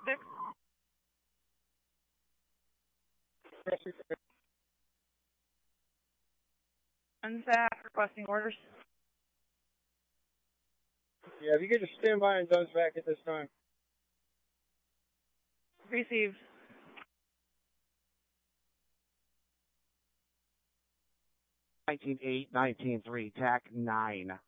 Unstaff requesting orders. Yeah, if you could just stand by and does back at this time. Received. 19-8, 19-3, TAC 9.